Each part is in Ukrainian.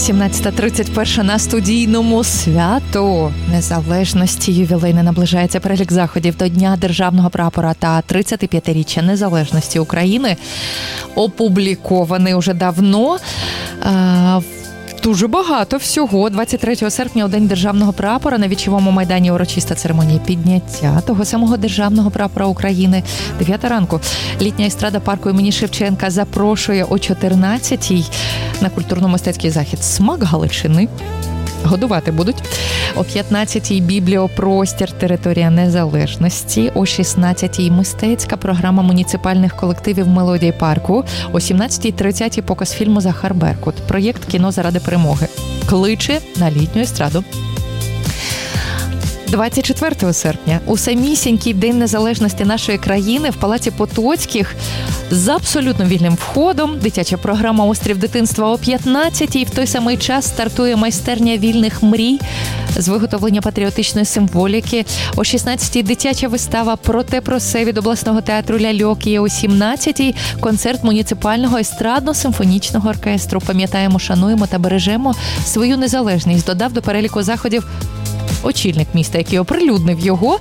17:31 на студійному свято Незалежності. Ювілейне наближається перелік заходів до Дня Державного прапора та 35-річчя Незалежності України. Опублікований уже давно. Дуже багато всього. 23 серпня, у День Державного прапора, на Вічовому майдані урочиста церемонія підняття того самого Державного прапора України. 9 ранку. Літня естрада парку імені Шевченка запрошує о 14-й на культурно-мистецький захід «Смак Галичини». Годувати будуть. О 15-й бібліопростір «Територія Незалежності». О 16-й мистецька програма муніципальних колективів «Мелодії парку». О 17:30 показ фільму «Захар Беркут». Проєкт «Кіно заради перемоги» кличе на літню естраду. 24 серпня у самісінький День Незалежності нашої країни в Палаці Потоцьких з абсолютно вільним входом дитяча програма «Острів дитинства» о 15-й. В той самий час стартує майстерня вільних мрій з виготовлення патріотичної символіки. О 16-й дитяча вистава «Про те, про се» від обласного театру «Ляльок». І о 17-й концерт муніципального естрадно-симфонічного оркестру. Пам'ятаємо, шануємо та бережемо свою незалежність. Додав до переліку заходів очільник міста, який оприлюднив його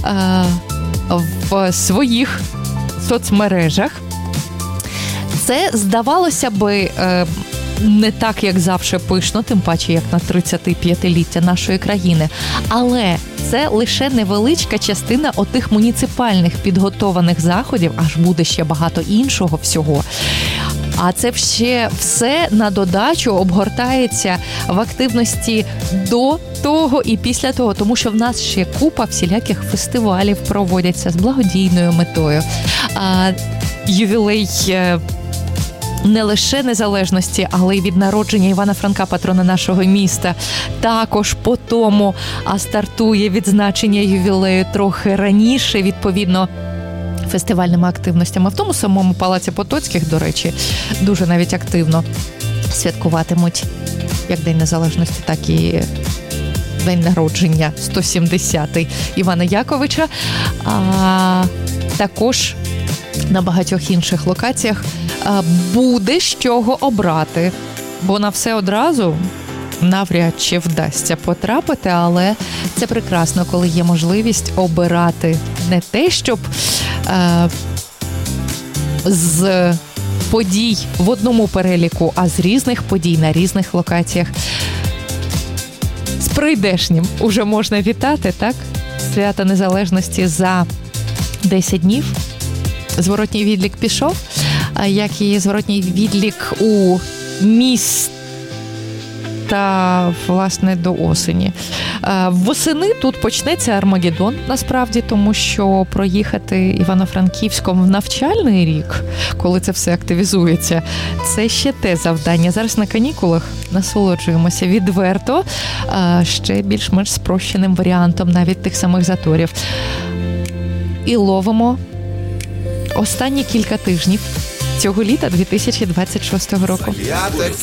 в своїх соцмережах. Це, здавалося би, не так, як завжди пишно, тим паче, як на 35-ліття нашої країни. Але це лише невеличка частина отих муніципальних підготованих заходів, аж буде ще багато іншого всього. А це ще все на додачу обгортається в активності до того і після того, тому що в нас ще купа всіляких фестивалів проводяться з благодійною метою. Ювілей не лише незалежності, але й від народження Івана Франка, патрона нашого міста. Також по тому стартує відзначення ювілею трохи раніше, відповідно, фестивальними активностями. В тому самому Палаці Потоцьких, до речі, дуже навіть активно святкуватимуть як День Незалежності, так і день народження 170-й Івана Яковича. А також на багатьох інших локаціях буде з чого обрати, бо на все одразу навряд чи вдасться потрапити, але це прекрасно, коли є можливість обирати не те, щоб з подій в одному переліку, а з різних подій на різних локаціях. З прийдешнім уже можна вітати, так? Свято Незалежності за 10 днів. Зворотній відлік пішов, як і зворотній відлік у міста, власне, до осені. Восени тут почнеться Армагеддон, насправді, тому що проїхати Івано-Франківськом в навчальний рік, коли це все активізується, це ще те завдання. Зараз на канікулах насолоджуємося відверто, ще більш-менш спрощеним варіантом навіть тих самих заторів. І ловимо останні кілька тижнів цього літа 2026 року.